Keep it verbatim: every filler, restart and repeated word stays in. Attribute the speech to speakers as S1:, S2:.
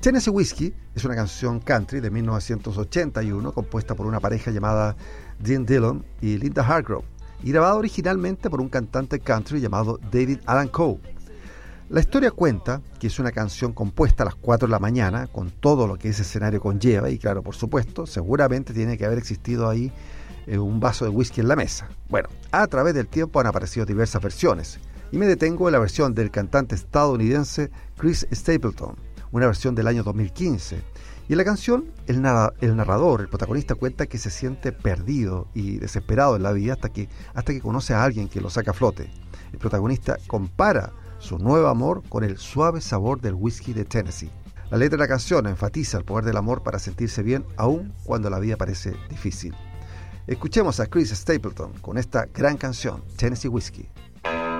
S1: Tennessee Whiskey es una canción country de mil novecientos ochenta y uno compuesta por una pareja llamada Dean Dillon y Linda Hargrove y grabada originalmente por un cantante country llamado David Allan Coe. La historia cuenta que es una canción compuesta a las cuatro de la mañana con todo lo que ese escenario conlleva y claro, por supuesto, seguramente tiene que haber existido ahí eh, un vaso de whisky en la mesa. Bueno, a través del tiempo han aparecido diversas versiones y me detengo en la versión del cantante estadounidense Chris Stapleton, una versión del año dos mil quince. Y en la canción, el, narra- el narrador, el protagonista, cuenta que se siente perdido y desesperado en la vida hasta que, hasta que conoce a alguien que lo saca a flote. El protagonista compara su nuevo amor con el suave sabor del whisky de Tennessee. La letra de la canción enfatiza el poder del amor para sentirse bien aun cuando la vida parece difícil. Escuchemos a Chris Stapleton con esta gran canción, Tennessee Whiskey.